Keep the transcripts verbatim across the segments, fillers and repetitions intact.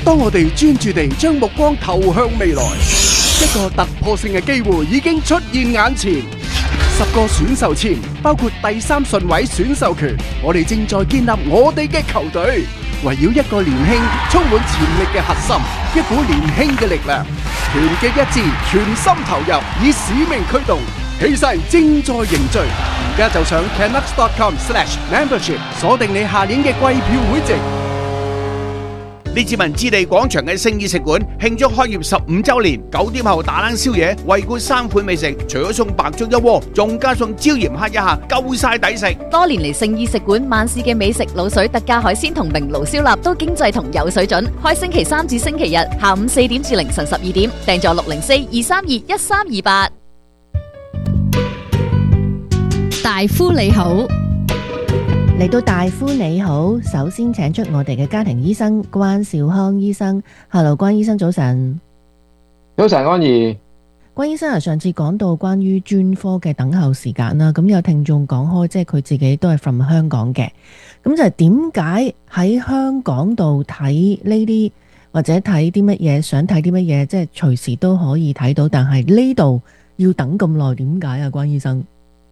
當我哋專注地將目光投向未來，一個突破性嘅機會已經出現眼前。十個選秀簽，包括第三順位選秀權，我哋正在建立我哋嘅球隊，圍繞一個年輕、充滿潛力嘅核心，一股年輕嘅力量，團結一致，全心投入，以使命驅動，氣勢正在凝聚。而家就上 canucks dot com slash membership 鎖定你下年嘅季票會籍。 列治文置地廣場嘅聖意食館慶祝開業十五週年，九點後打冷宵夜，惠顧三款美食，除咗送白粥一鍋，仲加送椒鹽蝦一下，夠晒抵食。 多年嚟聖意食館晚市嘅美食、滷水、特價海鮮同明爐燒臘都經濟同有水準。開星期三至星期日下午四點至凌晨十二點，訂座六零四二三二一三二八。 大夫你好。 嚟到大夫你好，首先請出我哋嘅家庭醫生關兆康醫生。Hello， 關醫生早晨。 早晨安怡。 關醫生啊，上次講到關於專科嘅等候時間啦，咁有聽眾講開，即係佢自己都係 from 香港嘅，咁就係點解喺香港度睇呢啲或者睇啲乜嘢，想睇啲乜嘢，即係隨時都可以睇到，但係呢度要等咁耐，點解啊，關醫生？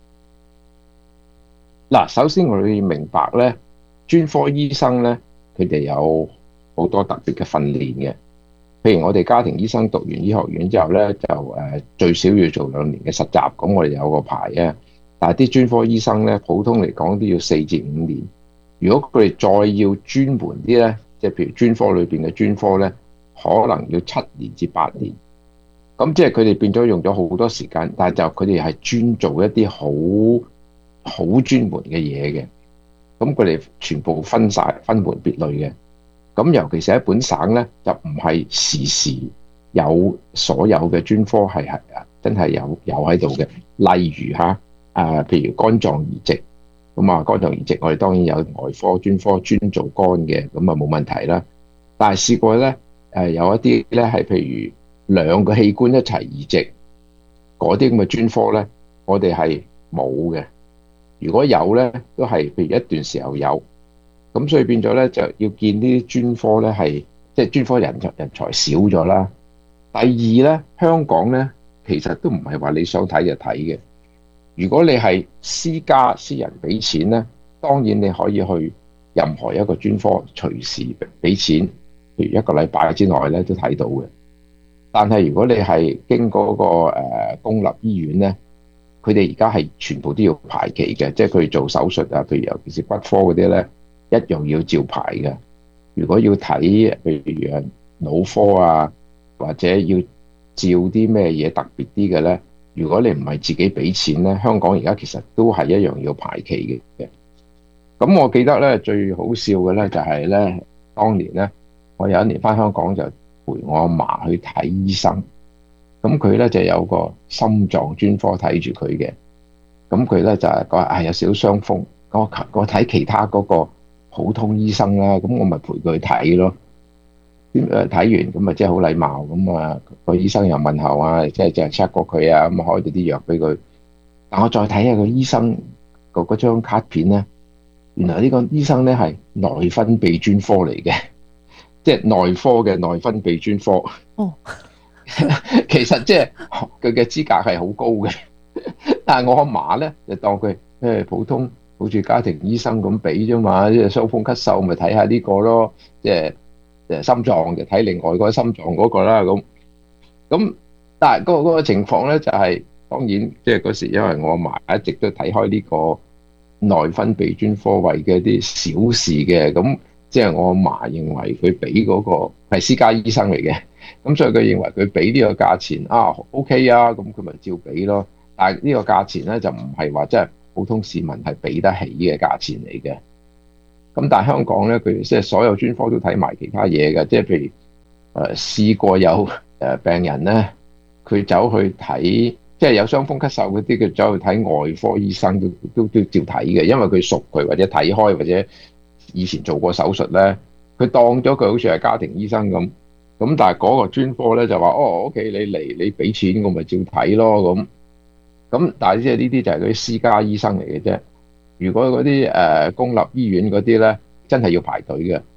嗱，首先我哋要明白咧，專科醫生咧，佢哋有好多特別嘅訓練嘅。譬如我哋家庭醫生讀完醫學院之後咧，就誒最少要做兩年嘅實習，咁我哋有個牌啊。但係啲專科醫生咧，普通嚟講都要四至五年。如果佢哋再要專門啲咧，即係譬如專科裏邊嘅專科咧，可能要七年至八年。咁即係佢哋變咗用咗好多時間，但係就佢哋係專做一啲好好專門嘅嘢嘅，咁佢哋全部分晒分門別類嘅。咁尤其是喺本省咧，就唔係時時有所有嘅專科係係真係有有喺度嘅。例如嚇啊，譬如肝臟移植，咁啊肝臟移植我哋當然有外科專科專做肝嘅，咁啊冇問題啦。但係試過咧誒有一啲咧係譬如兩個器官一齊移植嗰啲咁嘅專科咧，我哋係冇嘅。如果有咧，都係譬如一段時候有，咁所以變咗咧就要見呢啲專科咧係即係專科人才人才少咗啦。第二咧，香港咧其實都唔係話你想睇就睇嘅。如果你係私家私人俾錢咧，當然你可以去任何一個專科隨時俾錢，譬如一個禮拜之內咧都睇到嘅。但係如果你係經過嗰個誒公立醫院咧，佢哋而家係全部都要排期嘅，即係佢做手術啊，譬如尤其是骨科嗰啲咧，一樣要照排嘅。如果要睇譬如腦科啊，或者要照啲咩嘢特別啲嘅咧，如果你唔係自己俾錢咧，香港而家其實都係一樣要排期嘅。咁我記得咧最好笑嘅咧就係咧，當年咧我有一年返香港就陪我阿嫲去睇醫生。咁佢咧就有個心臟專科睇住佢嘅，咁佢咧就係講啊有少少傷風，我我睇其他嗰個普通醫生啦，咁我咪陪佢去睇咯。誒睇完咁啊，即係好禮貌咁啊，個醫生又問候啊，即係即係 check 過佢啊，咁啊開咗啲藥俾佢。但我再睇下個醫生個嗰張卡片咧，原來呢個醫生咧係內分泌專科嚟嘅，即係內科嘅內分泌專科。哦。其實即係佢嘅資格係好高嘅，但係我阿嫲咧就當佢誒普通好似家庭醫生咁俾啫嘛，即係傷風咳嗽咪睇下呢個咯，即係誒心臟就睇另外嗰個心臟嗰個啦咁。咁但係嗰個嗰個情況咧就係當然即係嗰時因為我阿嫲一直都睇開呢個內分泌專科為嘅啲小事嘅，咁即係我阿嫲認為佢俾嗰個係私家醫生嚟嘅。咁所以佢認為佢俾呢個價錢啊 OK 啊，咁佢咪照俾咯。但係呢個價錢咧就唔係話即係普通市民係俾得起嘅價錢嚟嘅。咁但係香港咧，佢即係所有專科都睇埋其他嘢嘅，即係譬如誒試過有誒病人咧，佢走去睇即係有傷風咳嗽嗰啲，佢走去睇外科醫生都都都照睇嘅，因為佢熟佢或者睇開或者以前做過手術咧，佢當咗佢好似係家庭醫生咁。咁但係嗰個專科咧就話哦 OK 你嚟你俾錢我咪照睇咯咁。咁但係即係呢啲就係嗰啲私家醫生嚟嘅啫。如果嗰啲誒公立醫院嗰啲咧真係要排隊嘅。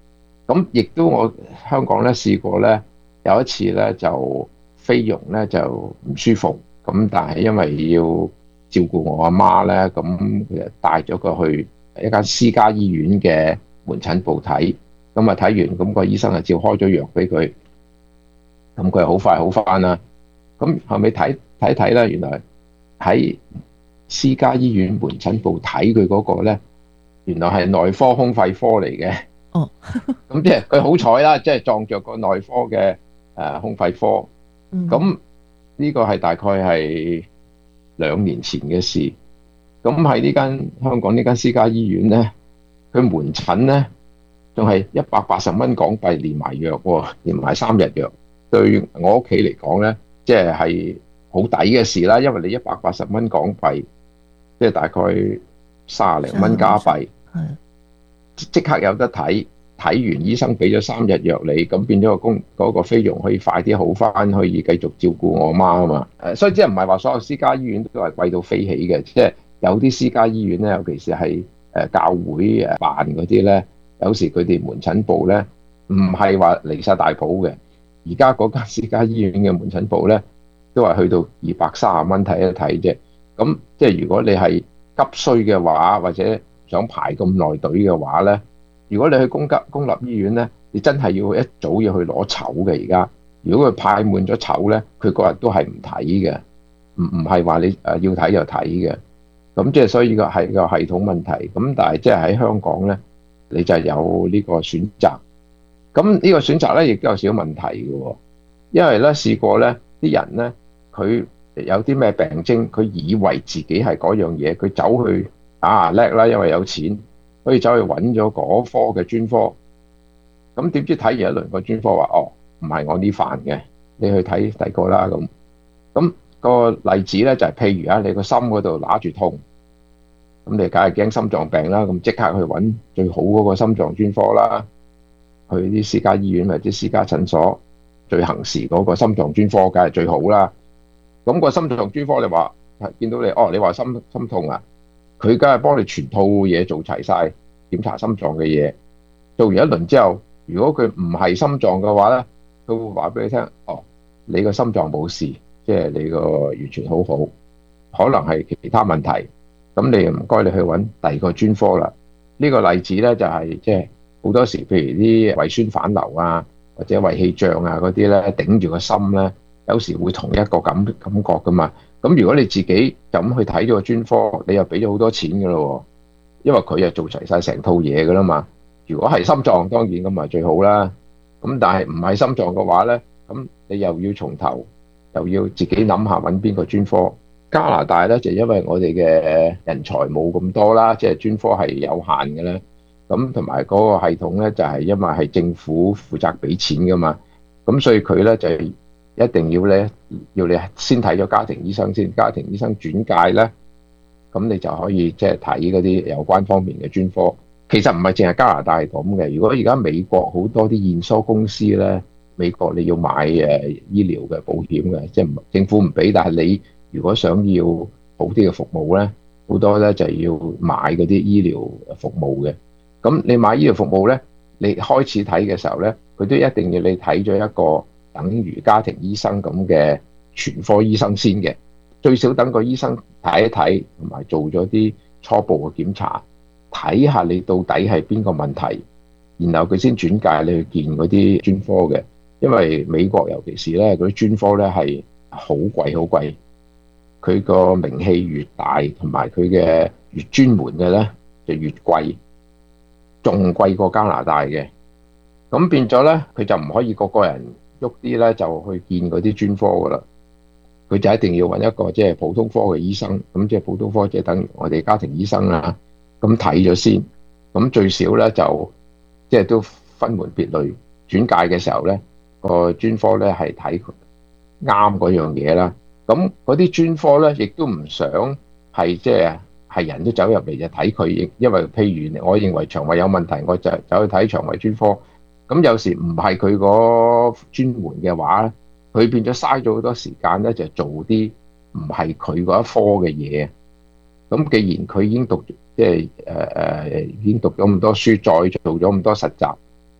咁亦都我香港咧試過咧，有一次咧就菲傭咧就唔舒服，咁但係因為要照顧我阿媽咧，咁佢就帶咗佢去一間私家醫院嘅門診部睇，咁啊睇完，咁個醫生啊照開咗藥俾佢，咁佢好快好翻啦。咁後尾睇睇睇咧，原來喺私家醫院門診部睇佢嗰個咧，原來係內科胸肺科嚟嘅。 哦， 咁即係佢好彩啦，即係撞着個內科嘅誒胸肺科。 嗯咁呢個係大概係兩年前嘅事。咁喺呢間香港呢間私家醫院咧，佢門診咧仲係一百八十蚊港幣連埋藥喎，連埋三日藥。對我屋企嚟講咧，即係係好抵嘅事啦，因為你一百八十蚊港幣，即係大概三十零蚊加幣。 係即刻有得睇，睇完醫生俾咗三日藥你，咁變咗個工嗰個菲傭可以快啲好翻，可以繼續照顧我媽啊嘛。誒，所以即係唔係話所有私家醫院都係貴到飛起嘅，即係有啲私家醫院咧，尤其是係誒教會誒辦嗰啲咧，有時佢哋門診部咧唔係話離晒大譜嘅。而家嗰間私家醫院嘅門診部咧，都係去到二百三十蚊睇一睇啫。咁即係如果你係急需嘅話，或者想排咁耐隊嘅話咧，如果你去公立公立醫院咧，你真係要一早要去攞籌嘅。而家如果佢派滿咗籌咧，佢嗰日都係唔睇嘅，唔唔係話你誒要睇就睇嘅。咁即係所以個係個系統問題。咁但係即係喺香港咧，你就有呢個選擇。咁呢個選擇咧，亦都有少少問題嘅喎，因為咧試過咧啲人咧，佢有啲咩病徵，佢以為自己係嗰樣嘢，佢走去啊叻啦，因為有錢，可以走去揾咗嗰科嘅專科。咁點知睇完一輪個專科話：哦，唔係我呢範嘅，你去睇第個啦。咁咁個例子咧就係、是、譬如啊，你個心嗰度揦住痛，咁你梗係驚心臟病啦，咁即刻去揾最好嗰個心臟專科啦。去啲私家醫院或者私家診所，最行時嗰個心臟專科梗係最好啦。咁個心臟專科你話見到你，哦，你話心心痛啊，佢梗係幫你全套嘢做齊晒，檢查心臟嘅嘢。做完一輪之後，如果佢唔係心臟嘅話咧，佢會話俾你聽，哦，你個心臟冇事，即係你個完全好好，可能係其他問題。咁你唔該你去揾第二個專科啦。呢個例子咧就係即係。好多時，譬如啲胃酸反流啊，或者胃氣脹啊嗰啲咧，頂住個心咧，有時會同一個感感覺噶嘛。咁如果你自己就咁去睇咗個專科，你又俾咗好多錢噶咯，因為佢又做齊晒成套嘢噶啦嘛。如果係心臟，當然咁咪最好啦。咁但係唔係心臟嘅話咧，咁你又要從頭，又要自己諗下揾邊個專科。加拿大咧就因為我哋嘅人才冇咁多啦，即係專科係有限嘅咧。咁同埋嗰個系統咧，就係因為係政府負責俾錢噶嘛，咁所以佢咧就一定要咧要你先睇咗家庭醫生先，家庭醫生轉介咧，咁你就可以即係睇嗰啲有關方面嘅專科。其實唔係淨係加拿大係咁嘅，如果而家美國好多啲驗疏公司咧，美國你要買誒醫療嘅保險嘅，即係政府唔俾，但係你如果想要好啲嘅服務咧，好多咧就要買嗰啲醫療服務嘅。咁你買醫療服務咧，你開始睇嘅時候咧，佢都一定要你睇咗一個等於家庭醫生咁嘅全科醫生先嘅，最少等個醫生睇一睇，同埋做咗啲初步嘅檢查，睇下你到底係邊個問題，然後佢先轉介你去見嗰啲專科嘅。因為美國尤其是咧嗰啲專科咧係好貴好貴，佢個名氣越大，同埋佢嘅越專門嘅咧就越貴。仲貴過加拿大嘅，咁變咗咧，佢就唔可以個個人喐啲咧就去見嗰啲專科噶啦，佢就一定要揾一個即係普通科嘅醫生，咁即係普通科即係等於我哋家庭醫生啦，咁睇咗先，咁最少咧就即係都分門別類轉介嘅時候咧，個專科咧係睇啱嗰樣嘢啦，咁嗰啲專科咧亦都唔想係即係。係人都走入嚟就睇佢，因為譬如我認為腸胃有問題，我就走去睇腸胃專科。咁有時唔係佢嗰專門嘅話，佢變咗嘥咗好多時間咧，就做啲唔係佢嗰一科嘅嘢。咁既然佢已經讀即係誒誒已經讀咗咁多書，再做咗咁多實習，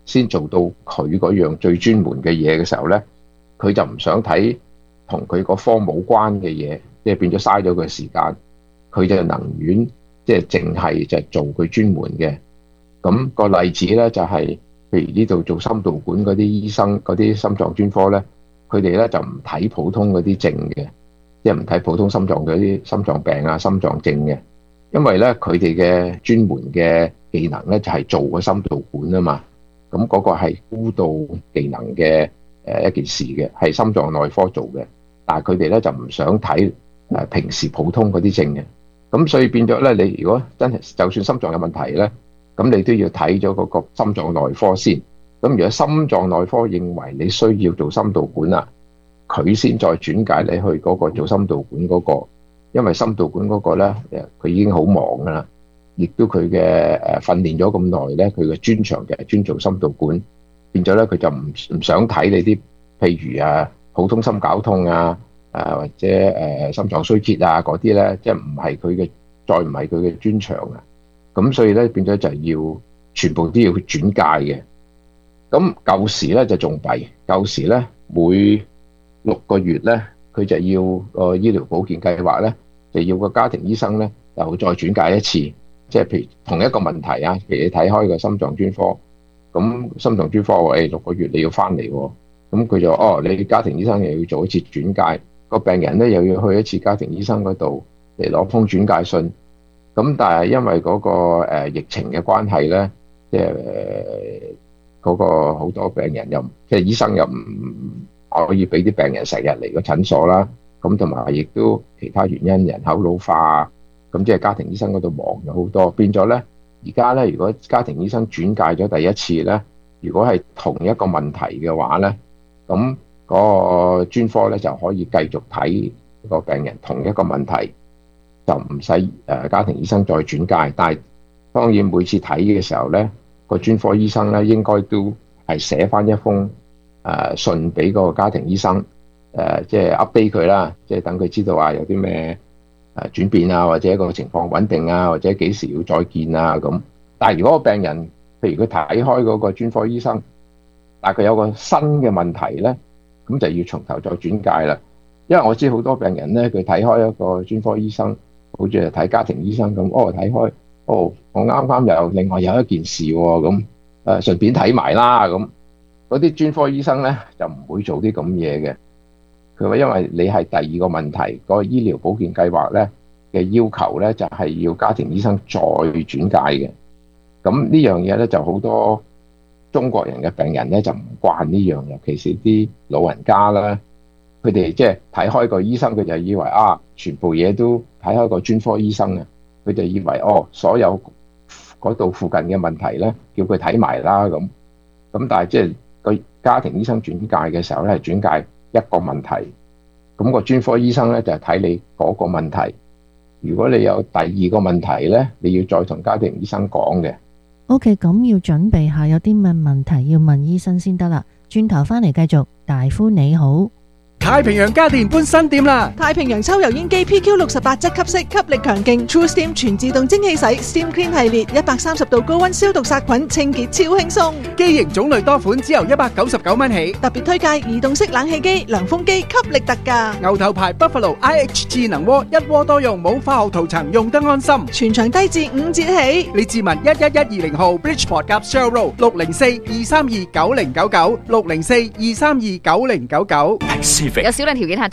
先做到佢嗰樣最專門嘅嘢嘅時候咧，佢就唔想睇同佢嗰科冇關嘅嘢，即係變咗嘥咗佢時間。佢就寧願即係淨係就做佢專門嘅。咁個例子咧就係，譬如呢度做心導管嗰啲醫生，嗰啲心臟專科咧，佢哋咧就唔睇普通嗰啲症嘅，即係唔睇普通心臟嗰啲心臟病啊、心臟症嘅，因為咧佢哋嘅專門嘅技能咧就係做個心導管啊嘛。咁嗰個係高度技能嘅誒一件事嘅，係心臟內科做嘅。但係佢哋咧就唔想睇誒平時普通嗰啲症嘅。咁所以變咗咧，你如果真係就算心臟有問題咧，咁你都要睇咗嗰個心臟內科先。咁如果心臟內科認為你需要做心導管啦，佢先再轉介你去嗰個做心導管嗰個，因為心導管嗰個咧，佢已經好忙噶啦，亦都佢嘅誒訓練咗咁耐咧，佢嘅專長嘅係專做心導管，變咗咧佢就唔唔想睇你啲譬如啊普通心絞痛啊。誒或者誒心臟衰竭啊嗰啲咧，即係唔係佢嘅，再唔係佢嘅專長啊。咁所以咧變咗就係要全部都要去轉介嘅。咁舊時咧就仲弊，舊時咧每六個月咧，佢就要個醫療保健計劃咧，就要個家庭醫生咧又再轉介一次。即係譬如同一個問題啊，譬如你睇開個心臟專科，咁心臟專科話誒六個月你要翻嚟喎，咁佢就哦你家庭醫生又要做一次轉介。個病人咧又要去一次家庭醫生嗰度嚟攞封轉介信，咁但係因為嗰個誒疫情嘅關係咧，即係嗰個好多病人又即係醫生又唔可以俾啲病人成日嚟個診所啦，咁同埋亦都其他原因人口老化，咁即係家庭醫生嗰度忙咗好多，變咗咧而家咧如果家庭醫生轉介咗第一次咧，如果係同一個問題嘅話咧，咁嗰個專科咧就可以繼續睇個病人同一個問題，就唔使誒家庭醫生再轉介。但係當然每次睇嘅時候咧，個專科醫生咧應該都係寫翻一封誒信俾嗰個家庭醫生，誒即係 update 佢啦，即係等佢知道話有啲咩誒轉變啊，或者個情況穩定啊，或者幾時要再見啊咁。但係如果個病人譬如佢睇開嗰個專科醫生，但係佢有個新嘅問題咧，咁就要從頭再轉介啦，因為我知好多病人咧，佢睇開一個專科醫生，好似係睇家庭醫生咁，哦睇開，哦我啱啱又另外有一件事喎，咁誒順便睇埋啦，咁嗰啲專科醫生咧就唔會做啲咁嘢嘅。佢話因為你係第二個問題，嗰個醫療保健計劃咧嘅要求咧就係要家庭醫生再轉介嘅。咁呢樣嘢咧就好多中國人嘅病人咧就唔慣呢樣，尤其是啲老人家啦，佢哋即係睇開個醫生，佢就以為啊，全部嘢都睇開個專科醫生啊，佢就以為哦，所有嗰度附近嘅問題咧，叫佢睇埋啦咁。咁但係即係個家庭醫生轉介嘅時候咧，係轉介一個問題，咁個專科醫生咧就係睇你嗰個問題。如果你有第二個問題咧，你要再同家庭醫生講嘅。 OK， 咁要準備下有啲咩問題要問醫生先得啦。轉頭翻嚟繼續，大夫你好。 太平洋家電搬新店啦！ 太平洋抽油煙機 P Q 六十八質吸式，吸力強勁 True Steam 全自動蒸汽洗 Steam Clean 系列，一百三十度高溫消毒殺菌，清潔超輕鬆。 機型種類多款，只由一百九十九蚊起。 特別推介移動式冷氣機、涼風機，吸力特價。 牛頭牌 Buffalo I H 智能鍋，一鍋多用，冇化學塗層，用得安心。 全場低至五折起。 李志文一一一二零號 Bridgeport 夾 Shell Road 六零四二三二九零九九六零四二三二九零九九。 有少量條件限制。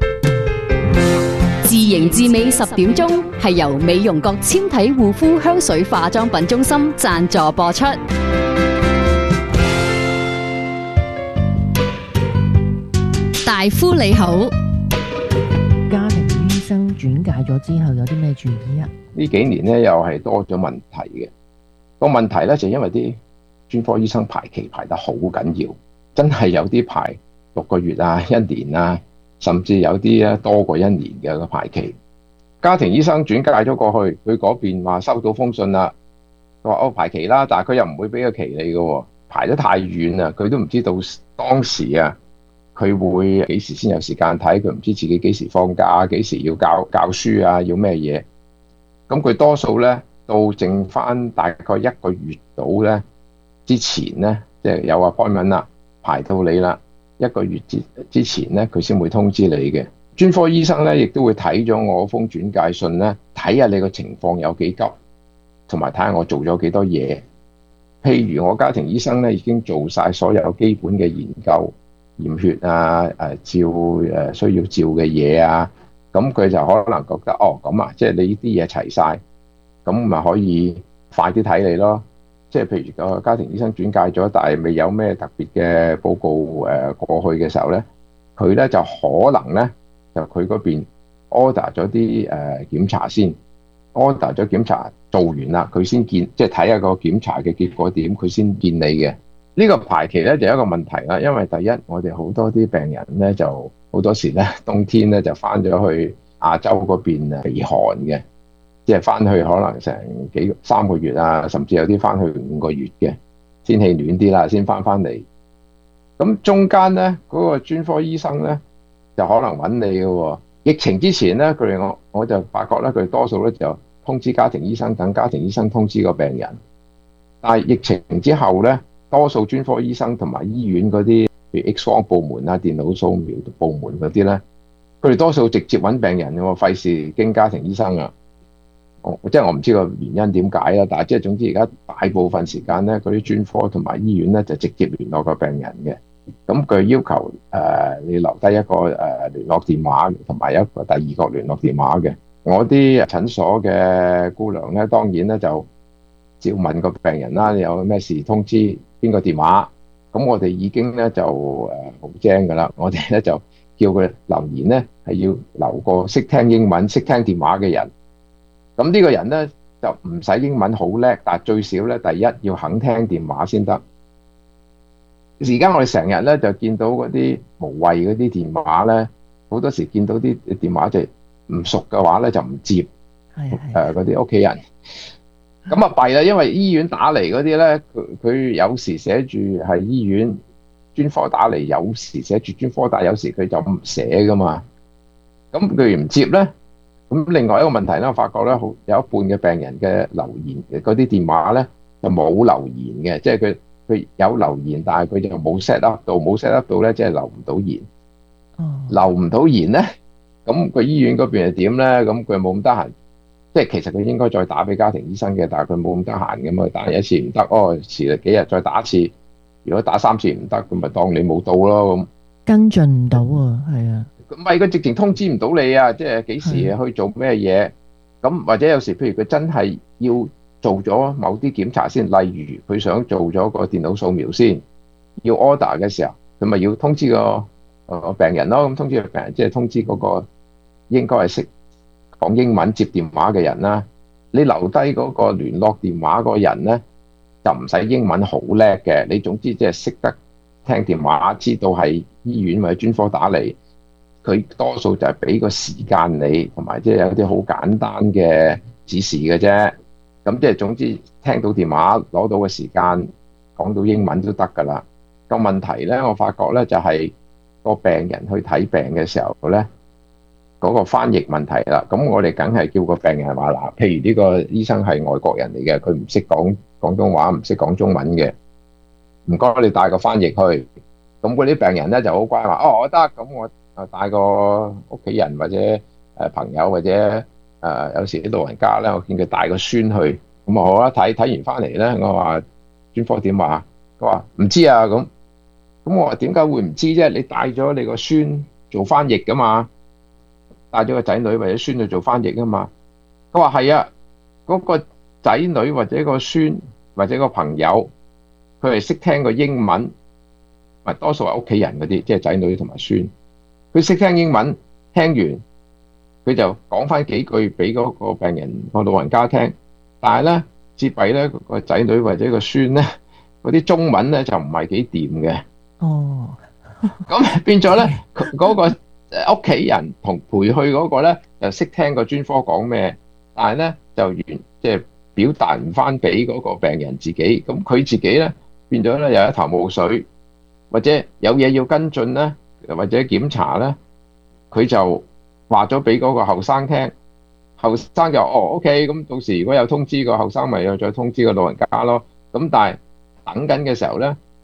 自營自美十點鐘係由美容國纖體護膚香水化妝品中心贊助播出。 大夫你好， 家庭醫生轉介咗之後有啲咩注意啊？ 呢幾年咧又係多咗問題嘅。個問題咧就因為啲專科醫生排期排得好緊要，真係有啲排六個月啊、一年啊，甚至有啲咧多過一年嘅個排期。家庭醫生轉介咗過去，佢嗰邊話收到封信啦，佢話哦排期啦，但係佢又唔會俾個期你嘅，排得太遠啦，佢都唔知道當時啊佢會幾時先有時間睇，佢唔知自己幾時放假，幾時要教教書啊，要咩嘢。咁佢多數咧到剩翻大概一個月到咧之前咧，即即係有 appointment 啦，排到你啦，一個月之之前咧，佢先會通知你嘅。專科醫生咧，亦都會睇咗我封轉介信咧，睇下你個情況有幾急，同埋睇下我做咗幾多嘢。譬如我家庭醫生咧，已經做晒所有基本嘅研究、驗血啊、誒照誒需要照嘅嘢啊，咁佢就可能覺得哦咁啊，即係你呢啲嘢齊晒，咁咪可以快啲睇你咯。即係譬如個家庭醫生轉介咗，但係未有咩特別嘅報告誒過去嘅時候咧，佢咧就可能咧就佢嗰邊 order 咗啲誒檢查先 ，order 咗檢查做完啦，佢先見，即係睇下個檢查嘅結果點，佢先見你嘅。呢個排期咧就有一個問題啦，因為第一我哋好多啲病人咧就好多時咧冬天咧就翻咗去亞洲嗰邊避寒嘅。即係翻去可能成幾三個月啊，甚至有啲翻去五個月嘅，天氣暖啲啦，先翻翻嚟。咁中間咧嗰個專科醫生咧就可能揾你嘅喎。疫情之前咧，佢哋我我就發覺咧，佢多數咧就通知家庭醫生，等家庭醫生通知個病人。但係疫情之後咧，多數專科醫生同埋醫院嗰啲，譬如 X 光部門啊、電腦掃描部門嗰啲咧，佢哋多數直接揾病人嘅喎，費事經家庭醫生啊。即係我唔知個原因點解啦，但係即係總之而家大部分時間咧，嗰啲專科同埋醫院咧就直接聯絡個病人嘅。咁佢要求誒、呃、你留低一個誒、呃、聯絡電話，同埋一個第二個聯絡電話嘅。我啲診所嘅姑娘咧，當然咧就照問個病人啦，你有咩事通知邊個電話。咁我哋已經咧就誒好精㗎啦，我哋咧就叫佢留言咧係要留個識聽英文、識聽電話嘅人。咁呢個人咧就唔使英文好叻，但係最少咧第一要肯聽電話先得。而家我哋成日咧就見到嗰啲無謂嗰啲電話咧，好多時見到啲電話就唔熟嘅話咧就唔接，誒嗰啲屋企人。咁啊弊啦，因為醫院打嚟嗰啲咧，佢佢有時寫住係醫院專科打嚟，有時寫住專科，但係有時佢就唔寫噶嘛。咁佢唔接咧。咁另外一個問題咧，我發覺咧，好有一半嘅病人嘅留言嗰啲電話咧就冇留言嘅，即係佢佢有留言，但係佢就冇 set up 到，冇 set up 到咧，即係留唔到言。哦，留唔到言咧，咁個醫院嗰邊係點咧？咁佢冇咁得閒，即係其實佢應該再打俾家庭醫生嘅，但係佢冇咁得閒咁啊，打一次唔得，哦，遲嚟幾日再打一次。如果打三次唔得，咁咪當你冇到咯咁。 跟進唔到啊，係啊。 唔係佢直情通知唔到你啊！即係幾時去做咩嘢？咁或者有時譬如佢真係要做咗某啲檢查先，例如佢想做咗個電腦掃描先，要 order 嘅時候，佢咪要通知個誒病人咯。咁通知個病人即係通知嗰個應該係識講英文接電話嘅人啦。你留低嗰個聯絡電話嗰個人咧，就唔使英文好叻嘅。你總之即係識得聽電話，知道係醫院或者專科打嚟。佢多數就係俾個時間你，同埋即係有啲好簡單嘅指示嘅啫。咁即係總之聽到電話攞到個時間，講到英文都得㗎啦。個問題咧，我發覺咧就係個病人去睇病嘅時候咧，嗰個翻譯問題啦。咁我哋梗係叫個病人話嗱，譬如呢個醫生係外國人嚟嘅，佢唔識講廣東話，唔識講中文嘅，唔該你帶個翻譯去。咁嗰啲病人咧就好乖話，哦，我得，咁我。啊！帶個屋企人或者誒朋友或者誒、呃、有時啲老人家咧，我見佢帶個孫去，咁啊好啦，睇睇完翻嚟咧，我話專科點話？佢話唔知啊咁。咁我話點解會唔知啫？你帶咗你個孫做翻譯噶嘛？帶咗個仔女或者孫去做翻譯噶嘛？佢話係啊，嗰、那個仔女或者個孫或者個朋友，佢係識聽個英文，咪多數係屋企人嗰啲，即係仔女同埋孫。佢識聽英文，聽完佢就講翻幾句俾嗰個病人個老人家聽。但係咧，接弊咧個仔女或者個孫咧，嗰啲中文咧就唔係幾掂嘅。哦，咁變咗咧，嗰個屋企人同陪去嗰個咧就識聽個專科講咩，但係咧就完即係表達唔翻俾嗰個病人自己。咁佢自己咧變咗咧又一頭霧水，或者有嘢要跟進咧。或者檢查咧，佢就話咗俾嗰個後生聽，後生就哦 OK，咁到時如果有通知個後生，咪又再通知個老人家咯。咁但係等緊嘅時候咧，嗰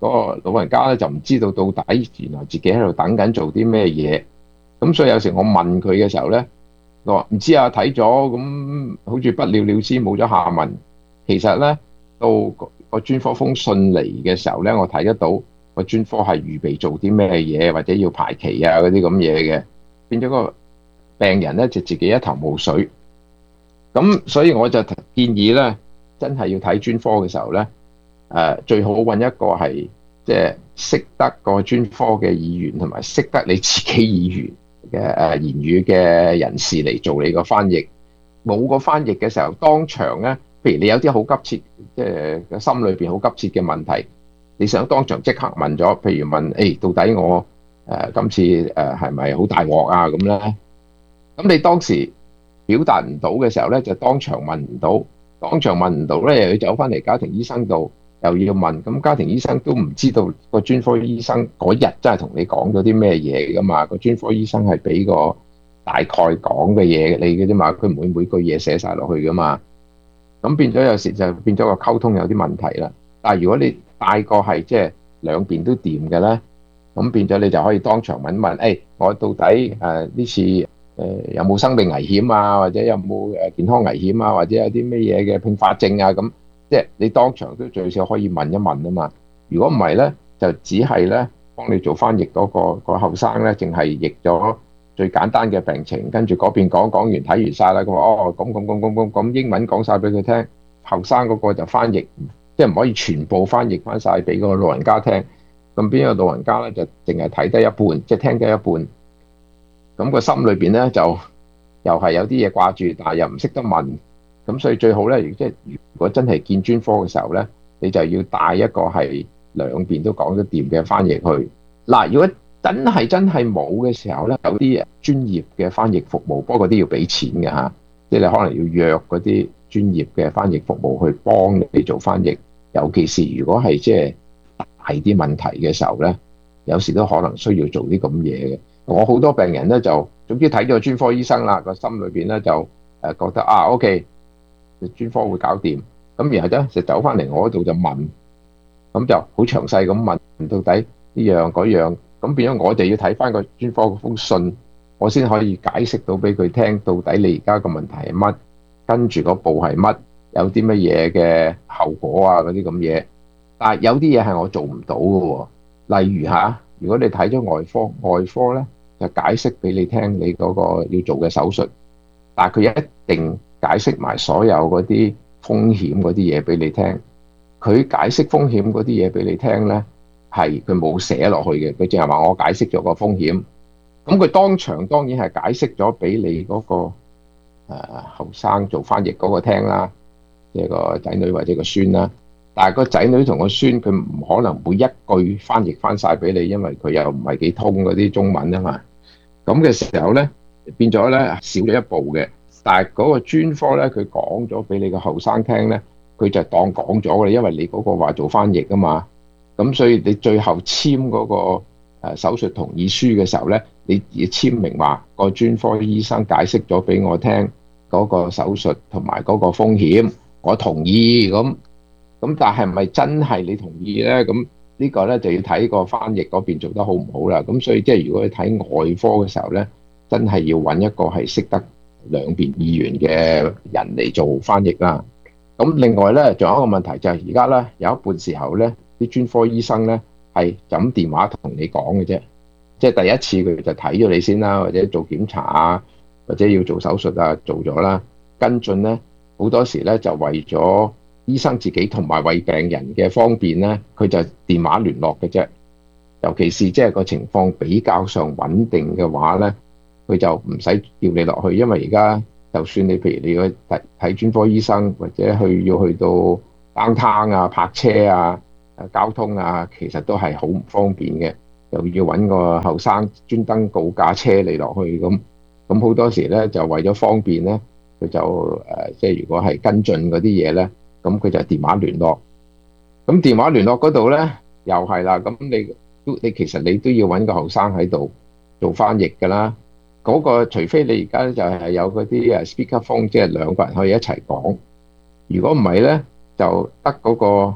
嗰個老人家咧就唔知道到底原來自己喺度等緊做啲咩嘢。咁所以有時我問佢嘅時候咧，佢話唔知啊，睇咗咁好似不了了之，冇咗下文。其實咧到個專科封信嚟嘅時候咧，我睇得到個專科係預備做啲咩嘢，或者要排期啊嗰啲咁嘢嘅，變咗個病人咧就自己一頭霧水。咁所以我就建議咧，真係要睇專科嘅時候咧，誒、呃、最好揾一個係即係識得個專科嘅議員，同埋識得你自己議員嘅誒言語嘅人士嚟做你個翻譯。冇個翻譯嘅時候，當場咧，譬如你有啲好急切，即係個心裏邊好急切嘅問題，你想當場即刻問咗，譬如問誒、欸、到底我誒、呃、今次誒係咪好大鑊啊咁咧？咁你當時表達唔到嘅時候咧，就當場問唔到，當場問唔到咧，又要走翻嚟家庭醫生度，又要問，咁家庭醫生都唔知道個專科醫生嗰日真係同你講咗啲咩嘢噶嘛？個專科醫生係俾個大概講嘅嘢你嘅啫嘛，佢唔會每句嘢寫晒落去噶嘛。咁變咗有時就變咗個溝通有啲問題啦。但係如果你大個係即係兩邊都掂嘅咧，咁變咗你就可以當場問問，誒、欸、我到底誒呢、呃、次誒、呃、有冇生命危險啊，或者有冇誒健康危險啊，或者有啲咩嘢嘅併發症啊，咁即係你當場都最少可以問一問啊嘛。如果唔係咧，就只係咧幫你做翻譯嗰、那個、那個後生咧，淨係譯咗最簡單嘅病情，跟住嗰邊講講完睇完晒啦，咁話哦咁咁咁咁咁咁英文講晒俾佢聽，後生嗰個就翻譯，即係唔可以全部翻譯翻晒俾個老人家聽。咁邊個老人家咧就淨係睇得一半，即係聽得一半。咁個心裏邊咧就又係有啲嘢掛住，但係又唔識得問。咁所以最好咧，即係如果真係見專科嘅時候咧，你就要帶一個係兩邊都講得掂嘅翻譯去。嗱，如果真係真係冇嘅時候咧，有啲專業嘅翻譯服務，不過嗰啲要俾錢嘅嚇，即係你可能要約嗰啲專業嘅翻譯服務去幫你做翻譯。尤其是如果係即係大啲問題嘅時候咧，有時都可能需要做啲咁嘢嘅。我好多病人咧就總之睇咗專科醫生啦，個心裏邊咧就誒覺得啊 OK，專科會搞掂，咁然後咧就走翻嚟我嗰度就問，咁就好詳細咁問到底呢樣嗰樣。咁變咗我就要睇翻個專科嗰封信，我先可以解釋到俾佢聽，到底你而家個問題係乜，跟住個步係乜，有啲乜嘢嘅後果啊嗰啲咁嘢。但係有啲嘢係我做唔到嘅喎，例如嚇，如果你睇咗外科，外科咧就解釋俾你聽你嗰個要做嘅手術，但係佢一定解釋埋所有嗰啲風險嗰啲嘢俾你聽。佢解釋風險嗰啲嘢俾你聽咧，係佢冇寫落去嘅，佢淨係話我解釋咗個風險。咁佢當場當然係解釋咗俾你嗰個誒後生做翻譯嗰個聽啦，即係個仔女或者個孫啦。但係個仔女同個孫佢唔可能每一句翻譯翻晒俾你，因為佢又唔係幾通嗰啲中文啊嘛。咁嘅時候咧，變咗咧少咗一步嘅。但係嗰個專科咧，佢講咗俾你個後生聽咧，佢就當講咗嘅，因為你嗰個話做翻譯啊嘛。咁所以你最後簽嗰個誒手術同意書嘅時候咧，你要簽明話個專科醫生解釋咗俾我聽嗰個手術同埋嗰個風險，我同意咁。咁但係唔係真係你同意咧？咁呢個咧就要睇個翻譯嗰邊做得好唔好啦。咁所以即係如果你睇外科嘅時候咧，真係要揾一個係識得兩邊語言嘅人嚟做翻譯啦。咁另外咧，仲有一個問題就係而家咧有一半時候咧，啲專科醫生咧係就咁電話同你講嘅啫，即係第一次佢就睇咗你先啦，或者做檢查啊，或者要做手術啊，做咗啦，跟進咧好多時咧就為咗醫生自己同埋為病人嘅方便咧，佢就電話聯絡嘅啫。尤其是即係個情況比較上穩定嘅話咧，佢就唔使叫你落去，因為而家就算你譬如你要睇睇專科醫生，或者去要去到 downtown 啊、泊車啊、交通啊，其實都係好唔方便嘅，又要揾個後生專登告架車嚟落去咁。咁好多時咧就為咗方便咧，佢就誒即係如果係跟進嗰啲嘢咧，咁佢就電話聯絡。咁電話聯絡嗰度咧又係啦，咁你都你其實你都要揾個後生喺度做翻譯㗎啦。嗰個除非你而家就係有嗰啲誒 speakerphone，即係兩個人可以一齊講。如果唔係咧，就得嗰個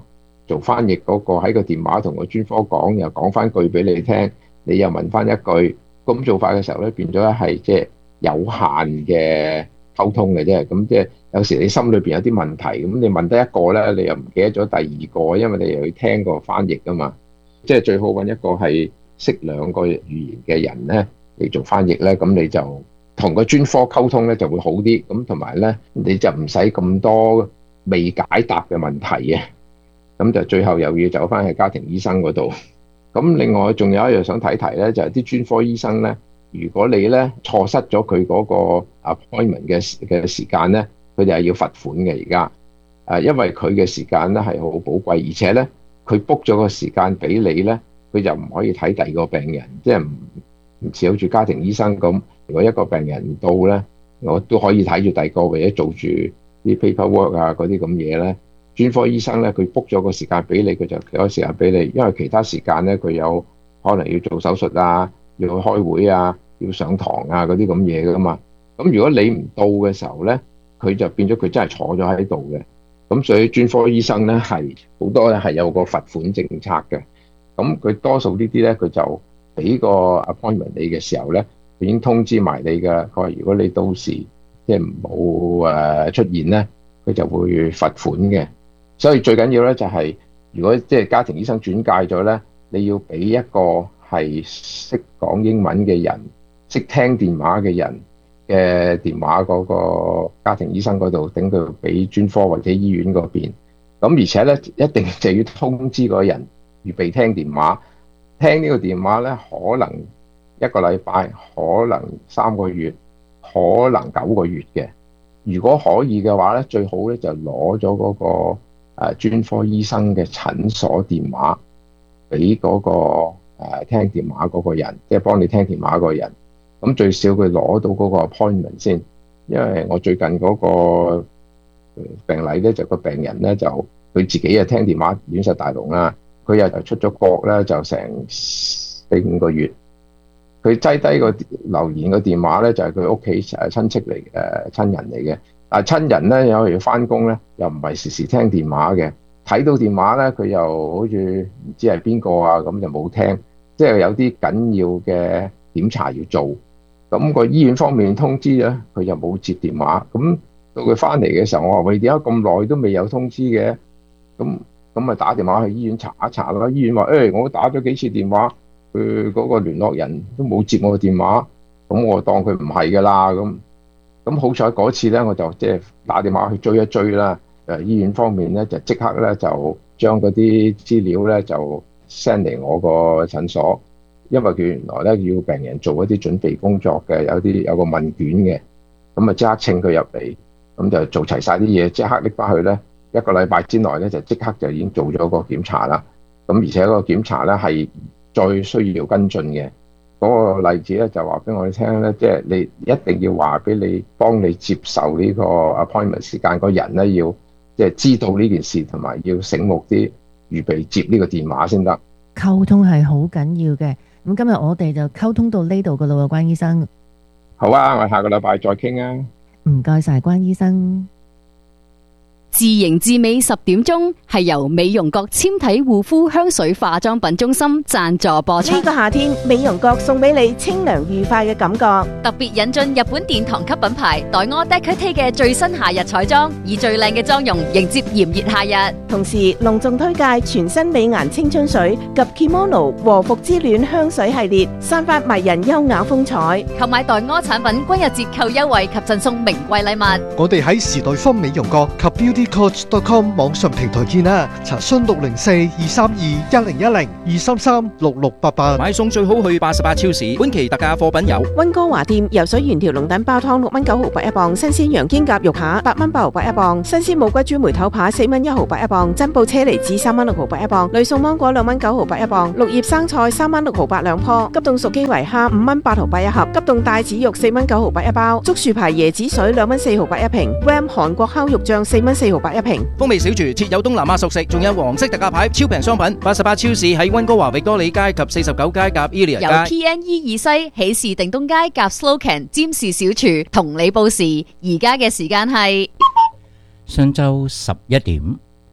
做翻譯嗰個喺個電話同個專科講，又講翻句俾你聽，你又問翻一句，咁做法嘅時候咧，變咗係即係有限嘅溝通嘅啫。咁即係有時你心裏邊有啲問題，咁你問得一個咧，你又唔記得咗第二個，因為你又要聽個翻譯噶嘛。即係最好揾一個係識兩個語言嘅人咧嚟做翻譯咧，咁你就同個專科溝通咧就會好啲。咁同埋咧，你就唔使咁多未解答嘅問題嘅。咁就最後又要走翻去家庭醫生嗰度。咁另外仲有一樣想提提咧，就係啲專科醫生咧，如果你咧錯失咗佢嗰個 appointment 嘅嘅時間咧，佢哋係要罰款嘅而家。誒，因為佢嘅時間咧係好寶貴，而且咧佢 book 咗個時間俾你咧，佢就唔可以睇第二個病人，即係唔唔似好似家庭醫生咁。如果一個病人到咧，我都可以睇住第二個或者做住啲 paperwork 啊嗰啲咁嘢咧。專科醫生咧，佢 book 咗個時間俾你，佢就俾個時間俾你，因為其他時間咧，佢有可能要做手術啊，要去開會啊，要上堂啊嗰啲咁嘢噶嘛。咁如果你唔到嘅時候咧，佢就變咗佢真係坐咗喺度嘅。咁所以專科醫生咧係好多咧係有個罰款政策嘅。咁佢多數呢啲咧，佢就俾個 appointment 你嘅時候咧，已經通知埋你嘅。佢話如果你到時即係冇誒出現咧，佢就會罰款嘅。所以最緊要咧就係，如果即係家庭醫生轉介咗咧，你要俾一個係識講英文嘅人、識聽電話嘅人嘅電話嗰個家庭醫生嗰度，等佢俾專科或者醫院嗰邊。咁而且咧一定就要通知嗰個人預備聽電話，聽呢個電話咧可能一個禮拜，可能三個月，可能九個月嘅。如果可以嘅話咧，最好咧就攞咗嗰個誒專科醫生嘅診所電話，俾嗰個誒聽電話嗰個人，即係幫你聽電話嗰個人。咁最少佢攞到嗰個 appointment 先，因為我最近嗰個病例咧，就個病人咧就佢自己啊聽電話亂晒大龍啦，佢又出咗國咧，就成四五個月。佢擠低個留言個電話咧，就係佢屋企誒親戚嚟誒親人嚟嘅。但係親人咧，有時要翻工咧，又唔係時時聽電話嘅。睇到電話咧，佢又好似唔知係邊個啊，咁就冇聽。即係有啲緊要嘅檢查要做，咁個醫院方面通知咧，佢又冇接電話。咁到佢翻嚟嘅時候，我話喂，點解咁耐都未有通知嘅？咁咁咪打電話去醫院查一查啦。醫院話誒、欸，我打咗幾次電話，佢嗰個聯絡人都冇接我嘅電話，咁我當佢唔係㗎啦。咁咁好彩嗰次咧，我就即係打電話去追一追啦。誒醫院方面咧就即刻咧就將嗰啲資料咧就 send 嚟我個診所，因為佢原來咧要病人做一啲準備工作嘅，有啲有個問卷嘅，咁啊即刻請佢入嚟，咁就做齊晒啲嘢，即刻拎翻去咧，一個禮拜之內咧就即刻就已經做咗個檢查啦。咁而且個檢查咧係再需要跟進嘅。嗰個例子咧就話俾我哋聽咧，即係你一定要話俾你幫你接受呢個 appointment 時間嗰人咧，要即係知道呢件事，同埋要醒目啲，預備接呢個電話先得。 溝通係好緊要嘅。咁今日我哋就溝通到呢度噶啦喎，關醫生。 好啊，我哋下個禮拜再傾啊。 唔該晒，關醫生。 自營至美十點鐘係由美容國纖體護膚香水化妝品中心贊助播出。 呢個夏天，美容國送俾你清涼愉快嘅感覺。 特別引進日本殿堂級品牌黛柯 Decote 嘅最新夏日彩妝，以最靚嘅妝容迎接炎熱夏日。 同時隆重推介全新美顏青春水及 Kimono 和服之戀香水系列，散發迷人優雅風采。 購買黛柯產品均有折扣優惠及贈送名貴禮物。 我哋喺時代坊美容國及 Beauty Coach dot com 網上平台見啦，查詢六零四二三二一零一零二三三六六八八。 買餸最好去八十八超市，本期特價貨品有溫哥華店游水原條龍躉包湯六蚊九毫八一磅，新鮮羊肩胛肉扒八蚊八毫八一磅，新鮮冇骨豬梅頭扒四蚊一毫八一磅，珍寶車厘子三蚊六毫八一磅，呂宋芒果兩蚊九毫八一磅，綠葉生菜三蚊六毫八兩棵，急凍熟基圍蝦五蚊八毫八一盒，急凍帶子肉四蚊九毫八一包，竹樹牌椰子水兩蚊四毫八一瓶 ，Ram 韓國烤肉醬四蚊四毫八一瓶。 風味小廚設有東南亞熟食，仲有黃色特價牌超平商品。八十八超市喺溫哥華域多利街及四十九街夾 Elia 由街。 P N E 以西喜事定東街夾 Slocan 占士小廚同你報時，而家嘅時間係上晝十一點。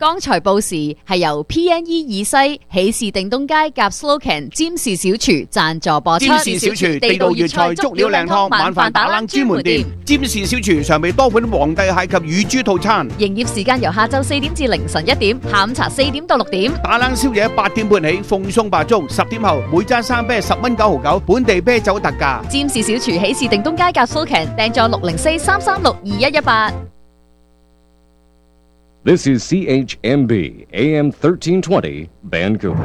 剛才報時係由 P N E 以西喜事定東街夾 Slocan 占士小廚贊助播出。 占士小廚地道粵菜足料靚湯晚飯打冷專門店。占士小廚常備多款皇帝蟹及乳豬套餐。 營業時間由下晝四點至凌晨一點，下午茶四點到六點。 打冷宵夜八點半起，鳳鬆白粥，十點後每揸生啤十蚊九毫九，本地啤酒特價。 占士小廚喜事定東街夾 Slocan 訂座六零四三三六二一一八。 This is C H M B A M thirteen twenty Vancouver。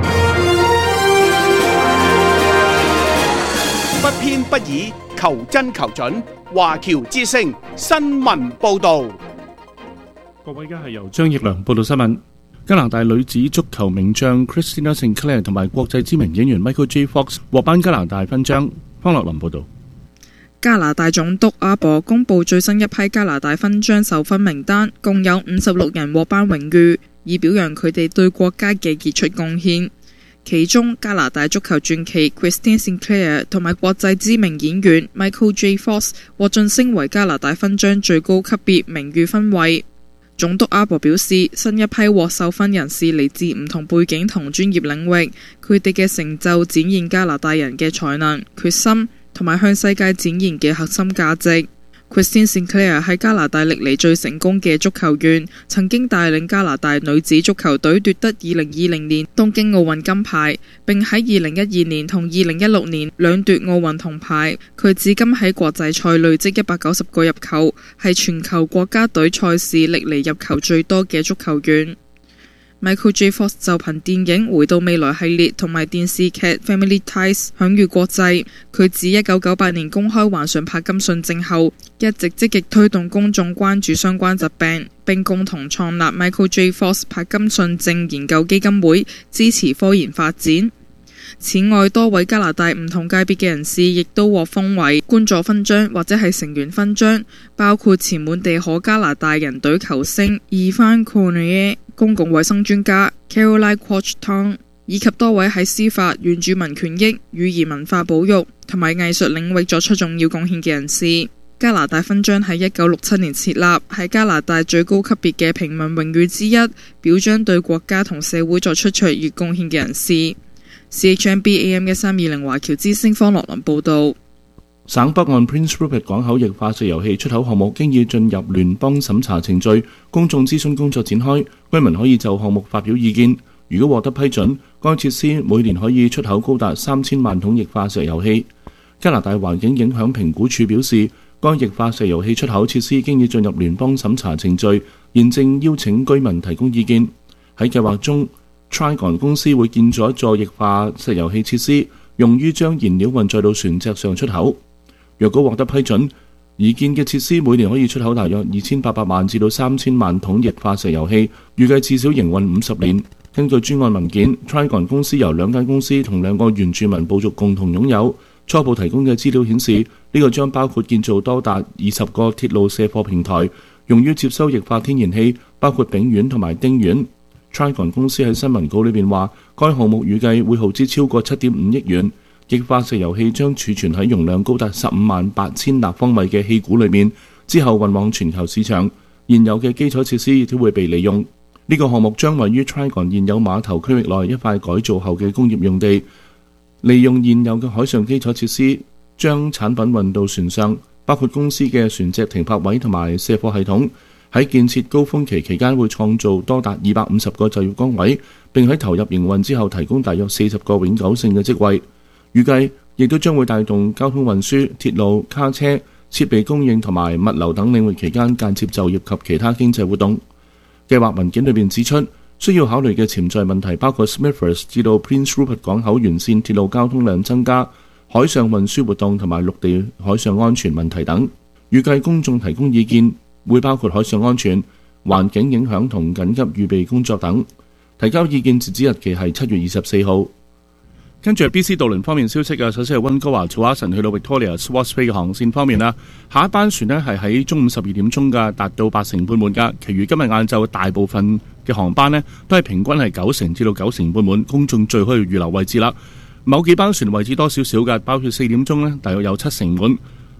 不偏不倚，求真求準。華僑之聲新聞報導。 各位，而家係由張奕良報道新聞。加拿大女子足球名將 Christina Sinclair 同埋國際知名演員 Michael J. Fox 獲頒加拿大勳章。方樂林報導。 加拿大總督阿伯公布最新一批加拿大勳章授勳名單，共有五十六人獲頒榮譽，以表揚佢哋對國家嘅傑出貢獻。其中，加拿大足球傳奇 Christine Sinclair 同埋國際知名演員 Michael J. Fox 獲晉升為加拿大勳章最高級別名譽勳位。總督阿伯表示，新一批獲授勳人士嚟自唔同背景同專業領域，佢哋嘅成就展現加拿大人嘅才能、決心同埋向世界展現嘅核心價值。Christine Sinclair 係加拿大歷嚟最成功嘅足球員，曾經帶領加拿大女子足球隊奪得二零二零年東京奧運金牌，並喺二零一二年同二零一六年兩奪奧運銅牌。佢至今喺國際賽累積一百九十個入球，係全球國家隊賽事歷嚟入球最多嘅足球員。Michael J. Fox 就憑電影《回到未來》系列同埋電視劇《Family Ties》享譽國際。佢自一九九八年公開患上柏金遜症後，一直積極推動公眾關注相關疾病，並共同創立 Michael J. Fox 柏金遜症研究基金會，支持科研發展。此外，多位加拿大唔同界別嘅人士亦都獲封為冠座勳章或者係成員勳章，包括前滿地可加拿大人隊球星 Yvan Cournoyer、公共衛生專家 Caroline Quach-Tong 以及多位喺司法、原住民權益、語言文化保育同埋藝術領域作出重要貢獻嘅人士。加拿大勳章喺一九六七年設立，係加拿大最高級別嘅平民榮譽之一，表彰對國家同社會作出卓越貢獻嘅人士。C H M B A M 一三二零華僑之聲方樂林報導。 省北岸 Prince Rupert 港口液化石油氣出口項目經已進入聯邦審查程序，公眾諮詢工作展開，居民可以就項目發表意見。如果獲得批准，該設施每年可以出口高達三千萬桶液化石油氣。加拿大環境影響評估署表示，該液化石油氣出口設施經已進入聯邦審查程序，現正邀請居民提供意見。喺計劃中，Trigon 公司會建造一座液化石油氣設施，用於將燃料運載到船隻上出口。若果獲得批准，擬建嘅設施每年可以出口大約二千八百萬至到三千萬桶液化石油氣，預計至少營運五十年。根據專案文件 ，Trigon 公司由兩間公司同兩個原住民部族共同擁有。初步提供嘅資料顯示，呢、這個將包括建造多達二十個鐵路卸貨平台，用於接收液化天然氣，包括丙烷同埋丁烷。Trigon 公司喺新聞稿裏面話，該項目預計會耗資超過七點五億元。液化石油氣將儲存喺容量高達十五萬八千立方米嘅氣鼓裏面，之後運往全球市場。現有嘅基礎設施亦都會被利用。呢、這個項目將位於 Trigon 現有碼頭區域內一塊改造後嘅工業用地，利用現有嘅海上基礎設施，將產品運到船上，包括公司嘅船隻停泊位同埋卸貨系統。喺建設高峰期期間會創造多達二百五十個就業崗位，並喺投入營運之後提供大約四十個永久性嘅職位。預計亦都將會帶動交通運輸、鐵路、卡車、設備供應同埋物流等領域期間間接就業及其他經濟活動。計劃文件裏面指出，需要考慮嘅潛在問題包括 Smithers 至到 Prince Rupert 港口沿線鐵路交通量增加、海上運輸活動同埋陸地海上安全問題等。預計公眾提供意見會包括海上安全、環境影響同緊急預備工作等。提交意見截止日期係七月二十四號。跟住係 B C 渡輪方面消息啊，首先係溫哥華 Tsawwassen 去到 Victoria Swartz Bay 嘅航線方面啦，下一班船呢係喺中午十二點鐘㗎，達到八成半滿㗎。其餘今日晏晝大部分嘅航班呢都係平均係九成至到九成半滿，公眾最可以預留位置啦。某幾班船位置多少少㗎，包括四點鐘呢大約有七成滿。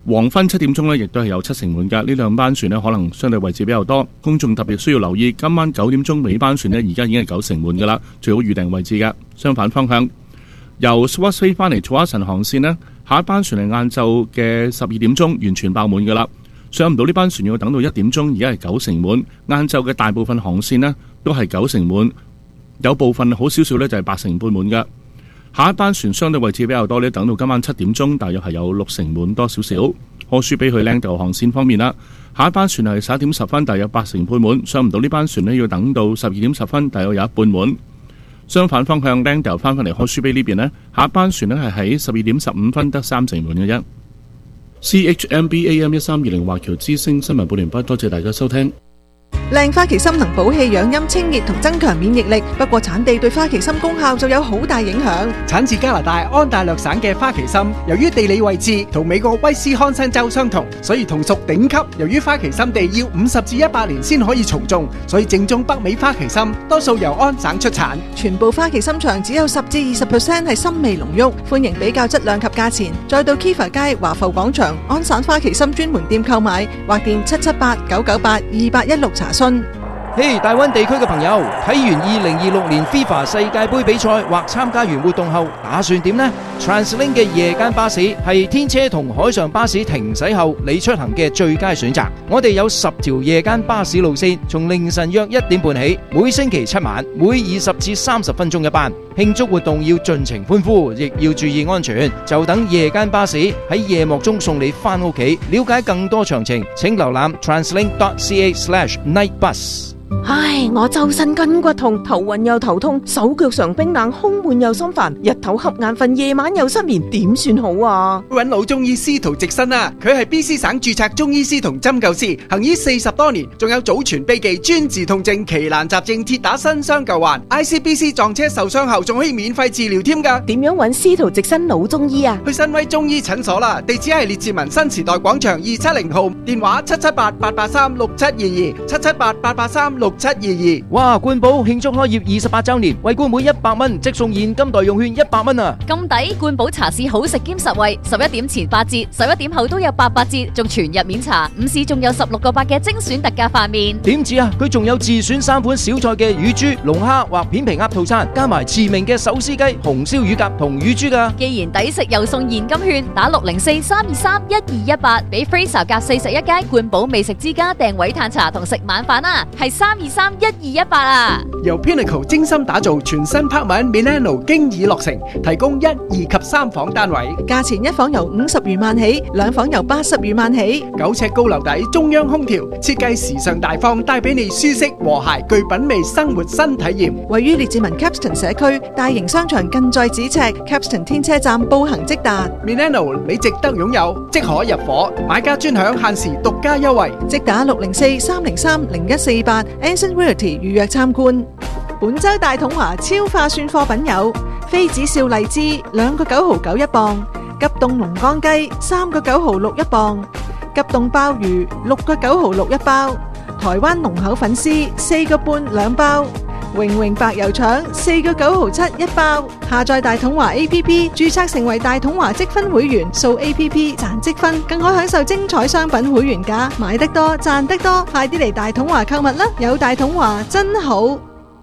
黃昏七點鐘呢，亦都係有七成滿㗎。呢兩班船呢，可能相對位置比較多，公眾特別需要留意。今晚九點鐘尾班船呢，而家已經係九成滿㗎啦，最好預訂位置㗎。相反方向，由 Swansea 翻嚟土華神航線呢，下一班船係晏晝嘅十二點鐘完全爆滿㗎啦。上唔到呢班船要等到一點鐘，而家係九成滿。晏晝嘅大部分航線呢，都係九成滿，有部分好少少呢，就係八成半滿㗎。下一班船相對位置比較多呢，等到今晚七點鐘，大約係有六成滿多少少。柯書比去靚豆航線方面啦，下一班船係十一點十分，大約八成半滿。上唔到呢班船呢，要等到十二點十分，大約有一半滿。相反方向靚豆翻返嚟柯書比呢邊呢，下一班船呢係喺十二點十五分得三成滿嘅啫。C H M B A M 一三二零華僑之聲新聞報完畢，多謝大家收聽。 靚花旗參能補氣養陰清熱同增強免疫力，不過產地對花旗參功效就有好大影響。 產自加拿大安大略省嘅花旗參，由於地理位置同美國威斯康辛州相同，所以同屬頂級。由於花旗參地要五十至一百年先可以重種，所以正宗北美花旗參多數由安省出產。 全部花旗參場只有十至二十 percent 係參味濃郁，歡迎比較質量及價錢。再到 Kiva 街華埠廣場安省花旗參專門店購買，或電七七八九九八二八一六查詢。 嘿，大灣地區嘅朋友，睇完二零二六年 FIFA 世界盃比賽或參加完活動後，打算點呢？ TransLink 嘅夜間巴士係天車同海上巴士停駛後你出行嘅最佳選擇。我哋有十條夜間巴士路線，從凌晨約一點半起，每星期七晚，每二十至三十分鐘一班。慶祝活動要盡情歡呼，亦要注意安全。就等夜間巴士喺夜幕中送你返屋企。了解更多詳情，請瀏覽 translink dot c a slash night bus。 唉，我周身筋骨痛，頭暈又頭痛，手腳常冰冷，胸悶又心煩，日頭瞌眼瞓，夜晚又失眠，點算好啊？ 揾老中醫司徒直新啊，佢係 B C 省註冊中醫師同針灸師，行醫四十多年，仲有祖傳秘技專治痛症、奇難雜症，鐵打新傷舊患。I C B C 撞車受傷後仲可以免費治療添㗎。 點樣揾司徒直新老中醫啊？ 去新威中醫診所啦，地址係列治文新時代廣場二七零號，電話七七八八八三六七二二，七七八八八三六七二二。 哇！冠寶慶祝開業二十八周年，為冠每一百蚊即送現金代用券一百蚊啊！ 咁抵！冠寶茶市好食兼實惠，十一點前八折，十一點後都有八八折，仲全日免茶。午市仲有十六個八嘅精選特價飯麵。 點止啊！佢仲有自選三款小菜嘅乳豬、龍蝦或片皮鴨套餐，加埋馳名嘅手撕雞、紅燒乳鴿同乳豬噶。 既然抵食又送現金券，打六零四三二三一二一八，俾 Fraser 夾四十一街冠寶美食之家訂位嘆茶同食晚飯啊！係三二三一二一八啊！ 由 Pinnacle 精心打造全新 Parkman Milano 經已落成，提供一、二及三房單位， 價錢一房由五十餘萬起，兩房由八十餘萬起。 九尺高樓底，中央空調，設計時尚大方，帶俾你舒適和諧具品味生活新體驗。 位於列治文 Capston 社區，大型商場近在咫尺 ，Capston 天車站步行即達。 Milano 你值得擁有，即可入伙，買家專享限時獨家優惠， 即打六零四三零三零一四八 Anson Realty 預約參觀。本周大統華超划算貨品有妃子笑荔枝兩個九毫九一磅，急凍龍江雞三個九毫六一磅，急凍鮑魚六個九毫六一包，台灣濃口粉絲四個半兩包，榮榮白油腸四個九毫七一包。下載大統華 A P P 註冊成為大統華積分會員，掃 A P P 賺積分，更可享受精彩商品會員價，買得多賺得多，快啲嚟大統華購物啦！有大統華真好。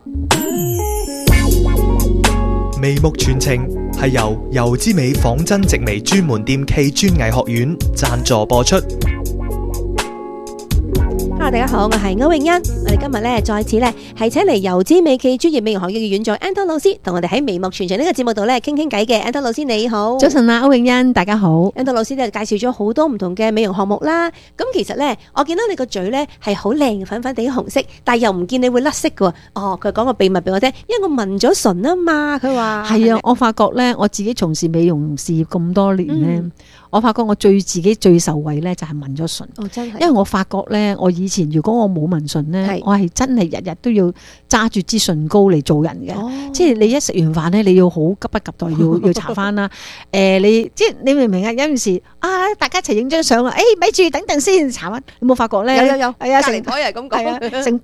眉目傳情係由油之美仿真植微專門店暨專藝學院贊助播出。 Hello， 大家好，我係歐詠欣。我哋今日咧再次咧係請嚟油之美暨專業美容學院嘅院長 Anton 老師，同我哋喺眉目傳情呢個節目度咧傾傾偈嘅。Anton 老師你好， 早晨啊，歐詠欣，大家好。 Anton 老師咧介紹咗好多唔同嘅美容項目啦。咁其實咧，我見到你個嘴咧係好靚，粉粉地紅色，但係又唔見你會甩色嘅。哦，佢講個秘密俾我聽，因為我紋咗唇啊嘛。佢話係啊，我發覺咧，我自己從事美容事業咁多年咧。嗯我發覺我最自己最受惠咧就係紋咗唇， 哦真係， 因為我發覺咧，我以前如果我冇紋唇咧，我係真係日日都要揸住支唇膏嚟做人嘅，哦、即係你一食完飯咧，你要好急不及待要要搽翻啦。誒、呃，你即係你明唔明啊？有陣時啊，大家一齊影張相啊，誒咪住等等先搽翻，你冇發覺咧？ 有有有， 係啊， 隔離台又係咁講， 成